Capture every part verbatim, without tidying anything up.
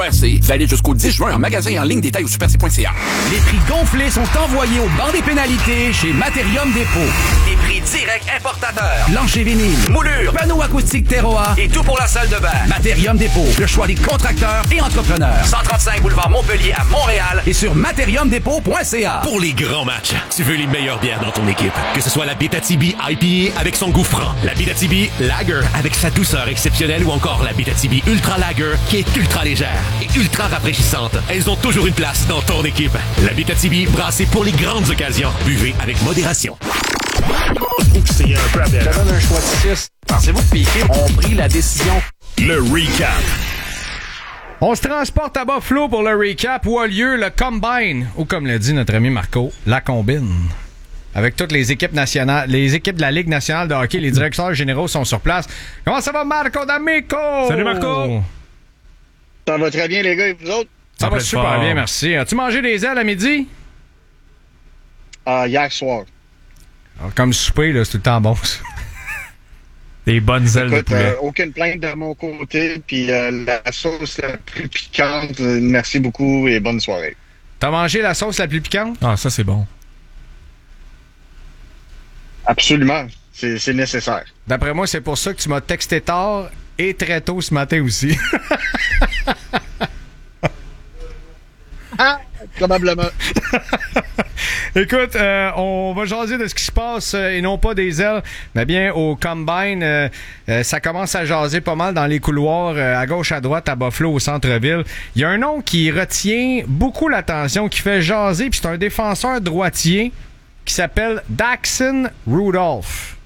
Super C, valide jusqu'au dix juin en magasin et en ligne, détail au super c point c a. Les prix gonflés sont envoyés au banc des pénalités chez Materium Dépôt. Des prix directs importateurs. Plancher vinyle, Moulure, panneaux acoustiques Terroir et tout pour la salle de bain. Materium Dépôt, le choix des contracteurs et entrepreneurs. cent trente-cinq boulevard Montpellier à Montréal. Et sur materium dépôt point c a. Pour les grands matchs, tu veux les meilleures bières dans ton équipe. Que ce soit la Abitibi I P A avec son goût franc, la Abitibi Lager avec sa douceur exceptionnelle ou encore la Abitibi Ultra Lager qui est ultra légère et ultra rafraîchissante. Elles ont toujours une place dans ton équipe. La Abitibi brassée pour les grandes occasions. Buvez avec modération. C'est un peu aberrant. Ça donne un choix de six. Pensez-vous que Piquet ont pris la décision? Le recap. On se transporte à Buffalo pour le recap où a lieu le Combine, ou comme l'a dit notre ami Marco, la combine. Avec toutes les équipes nationales, les équipes de la Ligue nationale de hockey, les directeurs généraux sont sur place. Comment ça va, Marco D'Amico? Salut, Marco! Ça va très bien, les gars, et vous autres? Ça va super fort. Bien, merci. As-tu mangé des ailes à midi? Uh, hier soir. Alors, comme souper, là, c'est tout le temps bon, ça. Des bonnes ailes Écoute, de poulet. Euh, aucune plainte de mon côté, puis euh, la sauce la plus piquante, euh, merci beaucoup et bonne soirée. T'as mangé la sauce la plus piquante? Ah, ça, c'est bon. Absolument, c'est, c'est nécessaire. D'après moi, c'est pour ça que tu m'as texté tard et très tôt ce matin aussi. Ah, probablement. Écoute, euh, on va jaser de ce qui se passe euh, et non pas des ailes, mais bien au Combine. Euh, euh, ça commence à jaser pas mal dans les couloirs, euh, à gauche, à droite, à Buffalo, au centre-ville. Il y a un nom qui retient beaucoup l'attention, qui fait jaser, puis c'est un défenseur droitier qui s'appelle Daxon Rudolph.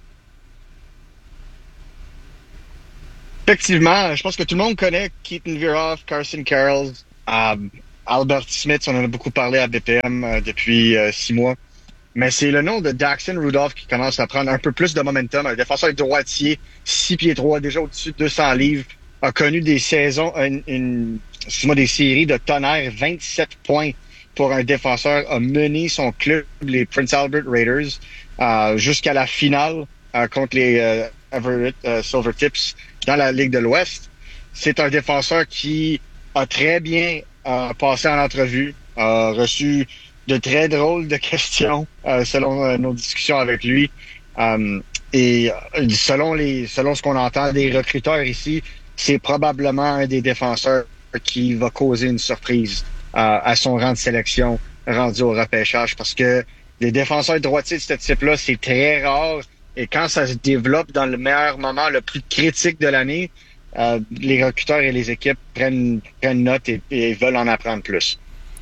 Effectivement, je pense que tout le monde connaît Keaton Veroff, Carson Carroll, euh, Albert Smith, on en a beaucoup parlé à B P M euh, depuis euh, six mois. Mais c'est le nom de Daxon Rudolph qui commence à prendre un peu plus de momentum. Un défenseur droitier, six pieds trois, déjà au-dessus de deux cents livres, a connu des saisons, une, une, excuse-moi, des séries de tonnerre, vingt-sept points pour un défenseur, a mené son club, les Prince Albert Raiders, euh, jusqu'à la finale euh, contre les euh, Everett euh, Silvertips dans la Ligue de l'Ouest. C'est un défenseur qui a très bien a passé en entrevue, a reçu de très drôles de questions euh, selon euh, nos discussions avec lui. Um, et euh, selon les selon ce qu'on entend des recruteurs ici, c'est probablement un des défenseurs qui va causer une surprise euh, à son rang de sélection rendu au repêchage, parce que les défenseurs droitiers de ce type-là, c'est très rare. Et quand ça se développe dans le meilleur moment, le plus critique de l'année, Euh, les recruteurs et les équipes prennent, prennent note et, et veulent en apprendre plus.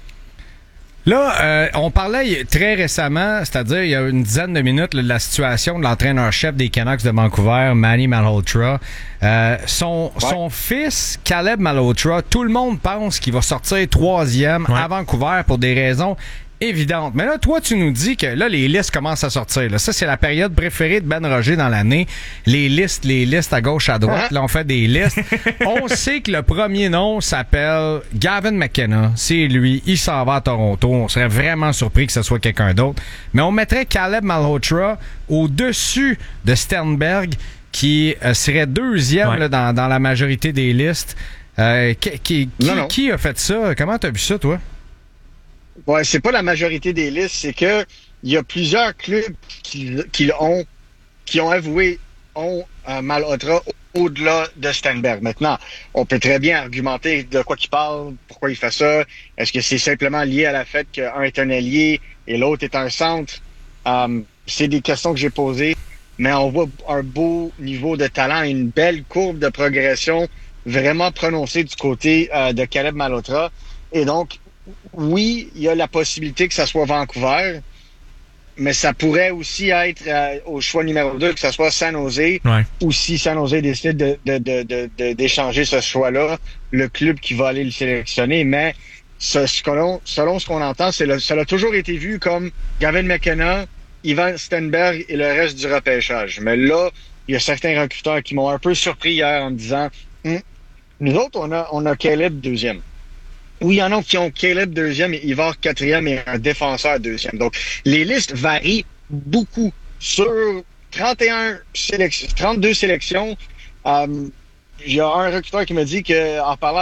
Là, euh, on parlait très récemment, c'est-à-dire il y a une dizaine de minutes, là, de la situation de l'entraîneur-chef des Canucks de Vancouver, Manny Malhotra. Euh, son, ouais. son fils, Caleb Malhotra, tout le monde pense qu'il va sortir troisième ouais. à Vancouver pour des raisons évidente. Mais là, toi, tu nous dis que là, les listes commencent à sortir. Là. Ça, c'est la période préférée de Ben Roger dans l'année. Les listes, les listes à gauche, à droite. Là, on fait des listes. On sait que le premier nom s'appelle Gavin McKenna. C'est lui. Il s'en va à Toronto. On serait vraiment surpris que ce soit quelqu'un d'autre. Mais on mettrait Caleb Malhotra au-dessus de Sternberg, qui euh, serait deuxième ouais. là, dans, dans la majorité des listes. Euh, qui, qui, non, non. qui a fait ça? Comment t'as vu ça, toi? Ouais, c'est pas la majorité des listes, c'est que il y a plusieurs clubs qui, qui ont qui ont avoué ont euh, Malhotra au-delà de Sternberg. Maintenant, on peut très bien argumenter de quoi il parle, pourquoi il fait ça. Est-ce que c'est simplement lié à la fait qu'un est un ailier et l'autre est un centre? Um, c'est des questions que j'ai posées, mais on voit un beau niveau de talent et une belle courbe de progression vraiment prononcée du côté euh, de Caleb Malhotra. Et donc, oui, il y a la possibilité que ça soit Vancouver, mais ça pourrait aussi être euh, au choix numéro deux, que ça soit San Jose, ouais. ou si San Jose décide de, de, de, de, de, d'échanger ce choix-là, le club qui va aller le sélectionner. Mais ce, selon, selon ce qu'on entend, c'est le, ça a toujours été vu comme Gavin McKenna, Ivan Stenberg et le reste du repêchage. Mais là, il y a certains recruteurs qui m'ont un peu surpris hier en me disant hm, nous autres, on a, on a Caleb deuxième. Oui, il y en a qui ont Caleb deuxième et Ivar quatrième et un défenseur deuxième. Donc, les listes varient beaucoup. Sur trente et un sélections, trente-deux sélections, euh, il y a un recruteur qui me dit que, en parlant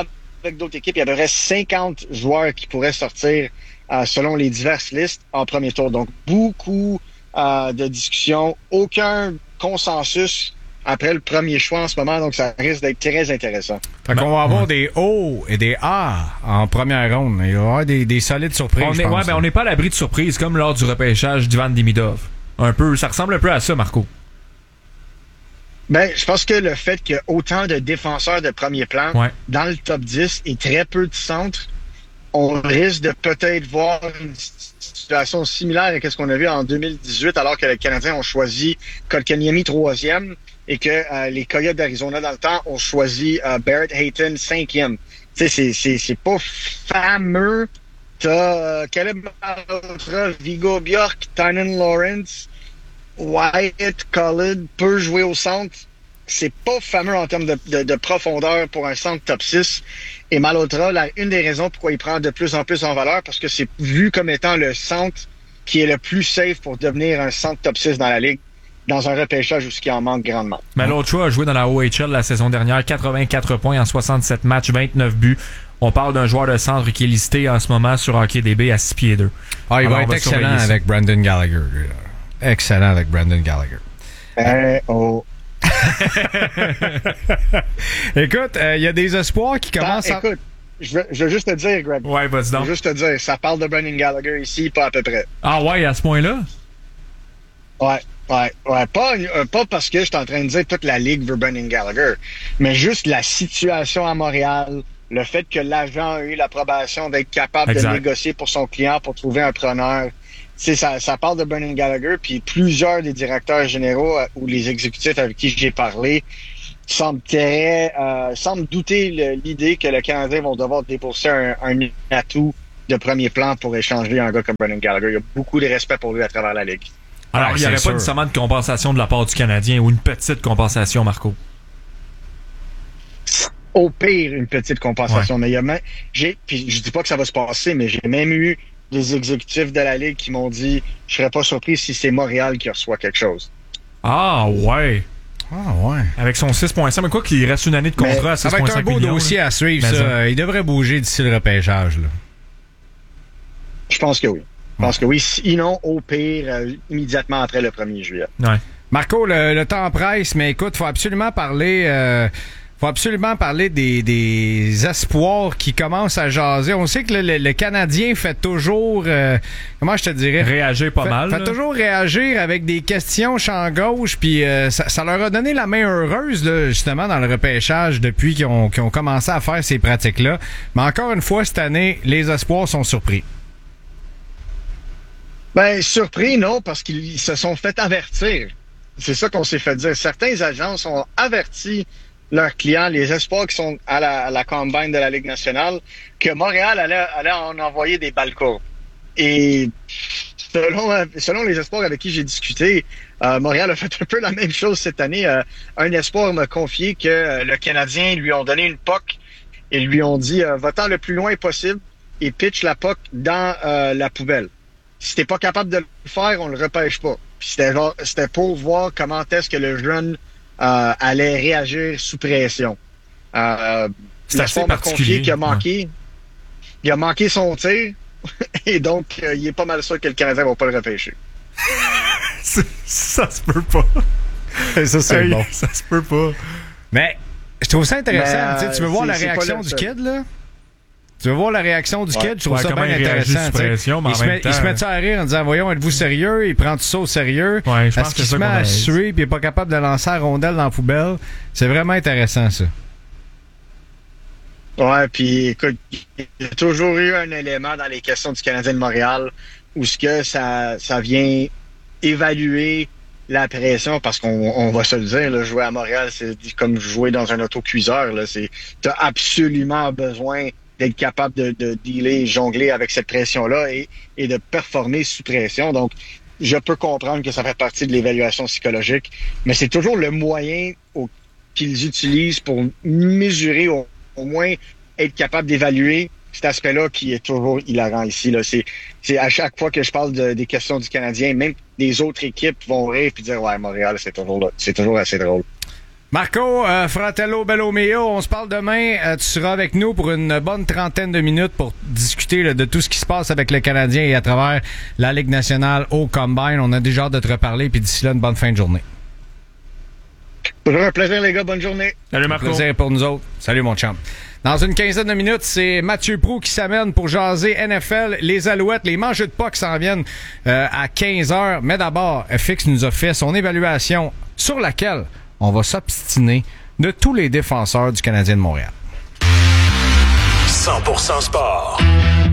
avec d'autres équipes, il y a à peu près cinquante joueurs qui pourraient sortir euh, selon les diverses listes en premier tour. Donc, beaucoup euh, de discussions, aucun consensus après le premier choix en ce moment, donc ça risque d'être très intéressant. Fait qu'on va avoir des O et des A en première ronde. Il va y avoir des, des solides surprises, On je est, pense. ouais, ben, on n'est pas à l'abri de surprise, comme lors du repêchage d'Ivan Demidov. Un peu, ça ressemble un peu à ça, Marco. Ben, je pense que le fait qu'il y a autant de défenseurs de premier plan Ouais. dans le top dix et très peu de centres, on risque de peut-être voir une situation similaire à ce qu'on a vu en deux mille dix-huit, alors que les Canadiens ont choisi Kotkaniemi troisième et que euh, les Coyotes d'Arizona, dans le temps, ont choisi euh, Barrett Hayton cinquième. Tu sais, c'est, c'est, c'est pas fameux. T'as euh, Caleb Malhotra, Viggo Bjork, Tynan Lawrence, Wyatt Collin peut jouer au centre. C'est pas fameux en termes de, de, de profondeur pour un centre top six. Et Malhotra, là, une des raisons pourquoi il prend de plus en plus en valeur, parce que c'est vu comme étant le centre qui est le plus safe pour devenir un centre top six dans la Ligue, dans un repêchage où ce qui en manque grandement. Malhotra a joué dans la O H L la saison dernière, quatre-vingt-quatre points en soixante-sept matchs, vingt-neuf buts. On parle d'un joueur de centre qui est listé en ce moment sur HockeyDB à six pieds deux. Ah, il Alors, va on être va excellent surveiller ça. avec Brandon Gallagher. lui, là. Excellent avec Brandon Gallagher. Euh, oh. Écoute, il euh, y a des espoirs qui Ah, commencent à... écoute, je veux, je veux juste te dire, Greg. Ouais, vas-y Je veux donc. juste te dire, ça parle de Brandon Gallagher ici, pas à peu près. Ah ouais, à ce point-là? Ouais, ouais, ouais. Pas, euh, pas parce que je suis en train de dire toute la Ligue veut Brandon Gallagher, mais juste la situation à Montréal, le fait que l'agent a eu l'approbation d'être capable Exact. de négocier pour son client pour trouver un preneur. C'est ça, ça parle de Brandon Gallagher, puis plusieurs des directeurs généraux euh, ou les exécutifs avec qui j'ai parlé semblent très, euh, semblent douter le- l'idée que le Canadien vont devoir débourser un, un atout de premier plan pour échanger un gars comme Brandon Gallagher. Il y a beaucoup de respect pour lui à travers la Ligue. Alors, Ouais, il n'y c'est aurait sûr. pas nécessairement de compensation de la part du Canadien ou une petite compensation, Marco. Au pire, une petite compensation. Mais il y a même, j'ai, puis je dis pas que ça va se passer, mais j'ai même eu des exécutifs de la Ligue qui m'ont dit, je serais pas surpris si c'est Montréal qui reçoit quelque chose. Ah ouais. Ah ouais. Avec son six virgule cinq, mais quoi qu'il reste une année de contrat Mais à Ça six va virgule être un cinq beau millions. dossier là. à suivre, Mais ça. ça. Il devrait bouger d'ici le repêchage, là. Je pense que oui. Je pense que oui. Sinon, au pire, euh, immédiatement après le premier juillet. Ouais. Marco, le, le temps presse, mais écoute, faut absolument parler... Euh, faut absolument parler des, des espoirs qui commencent à jaser. On sait que le, le- le Canadien fait toujours... euh, comment je te dirais? Réagir pas fait, mal. Fait là. toujours réagir avec des questions champ gauche, puis euh, ça, ça leur a donné la main heureuse, là, justement, dans le repêchage depuis qu'ils ont, qu'ils ont commencé à faire ces pratiques-là. Mais encore une fois, cette année, les espoirs sont surpris. Ben, surpris, non, parce qu'ils se sont fait avertir. C'est ça qu'on s'est fait dire. Certains agences ont averti leurs clients, les espoirs qui sont à la, à la combine de la Ligue nationale, que Montréal allait, allait en envoyer des balles courbes. Et selon, selon les espoirs avec qui j'ai discuté, euh, Montréal a fait un peu la même chose cette année. Euh, un espoir m'a confié que euh, le Canadien lui ont donné une P O C et lui ont dit euh, va-t'en le plus loin possible et pitch la P O C dans euh, la poubelle. Si t'es pas capable de le faire, on le repêche pas. Puis c'était genre, c'était pour voir comment est-ce que le jeune euh, allait réagir sous pression. Euh, C'est assez l'espoir m'a particulier, confié qu'il a manqué, il a manqué son tir et donc euh, il est pas mal sûr que le Canadien va pas le repêcher. Ça se peut pas. Ça, c'est Hey, bon. Ça se peut pas. Mais je trouve ça intéressant. Mais, Tu sais, tu veux euh, voir c'est- la c'est pas réaction le du seul. kid, là? Tu veux voir la réaction du Ouais. kid? Je trouve Ouais, ça comment bien il réagit intéressant. sous tu sais. pression, mais en il, se même met, temps- il se met ça à rire en disant, voyons, êtes-vous sérieux? Il prend tout ça au sérieux. Ouais, je pense Est-ce que qu'il c'est se ça met qu'on à analyse. suer puis il est pas capable de lancer la rondelle dans la poubelle? C'est vraiment intéressant, ça. Ouais, puis écoute, il y a toujours eu un élément dans les questions du Canadien de Montréal où ce que ça, ça vient évaluer la pression, parce qu'on on va se le dire, là, jouer à Montréal, c'est comme jouer dans un autocuiseur. Là, c'est, t'as absolument besoin d'être capable de, de dealer, jongler avec cette pression-là et, et de performer sous pression. Donc, je peux comprendre que ça fait partie de l'évaluation psychologique, mais c'est toujours le moyen au, qu'ils utilisent pour mesurer, au, au moins être capable d'évaluer cet aspect-là qui est toujours hilarant ici. Là. C'est, c'est à chaque fois que je parle de, des questions du Canadien, même des autres équipes vont rire et dire « Ouais, Montréal, c'est toujours là. C'est toujours assez drôle. » Marco, euh, Fratello Bellomeo, on se parle demain. Euh, tu seras avec nous pour une bonne trentaine de minutes pour discuter là, de tout ce qui se passe avec le Canadien et à travers la Ligue nationale au Combine. On a déjà hâte de te reparler, puis d'ici là, une bonne fin de journée. Toujours un plaisir, les gars. Bonne journée. Salut, Marco. Plaisir pour nous autres. Salut, mon chum. Dans une quinzaine de minutes, c'est Mathieu Proulx qui s'amène pour jaser N F L, les Alouettes, les mangeux de pas qui s'en viennent euh, à quinze heures. Mais d'abord, F X nous a fait son évaluation sur laquelle on va s'obstiner de tous les défenseurs du Canadien de Montréal. cent pour cent sport.